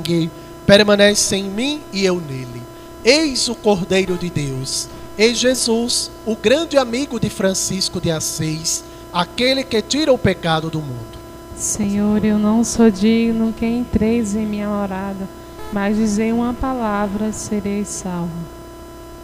permanece em mim e eu nele. Eis o Cordeiro de Deus. Eis Jesus, o grande amigo de Francisco de Assis, aquele que tira o pecado do mundo. Senhor, eu não sou digno que entreis em minha morada, mas dizei uma palavra, serei salvo.